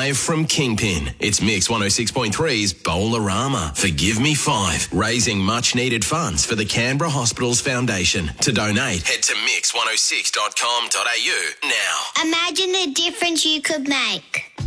Live from Kingpin, it's Mix 106.3's Bowlerama. Forgive Me 5, raising much-needed funds for the Canberra Hospitals Foundation. To donate, head to mix106.com.au now. Imagine the difference you could make.